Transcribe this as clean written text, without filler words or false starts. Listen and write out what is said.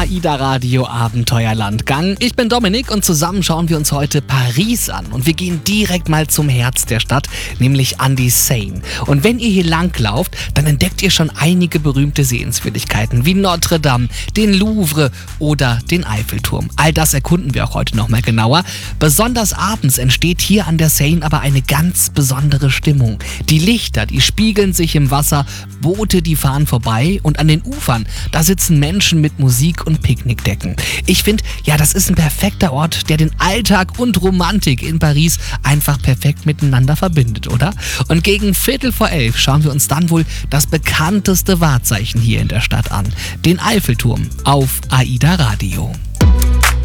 AIDA Radio Abenteuerlandgang. Ich bin Dominik und zusammen schauen wir uns heute Paris an. Und wir gehen direkt mal zum Herz der Stadt, nämlich an die Seine. Und wenn ihr hier langlauft, dann entdeckt ihr schon einige berühmte Sehenswürdigkeiten wie Notre Dame, den Louvre oder den Eiffelturm. All das erkunden wir auch heute nochmal genauer. Besonders abends entsteht hier an der Seine aber eine ganz besondere Stimmung. Die Lichter, die spiegeln sich im Wasser, Boote, die fahren vorbei und an den Ufern, da sitzen Menschen mit Musik und Picknickdecken. Ich finde, ja, das ist ein perfekter Ort, der den Alltag und Romantik in Paris einfach perfekt miteinander verbindet, oder? Und gegen 11:15 schauen wir uns dann wohl das bekannteste Wahrzeichen hier in der Stadt an, den Eiffelturm auf AIDA Radio.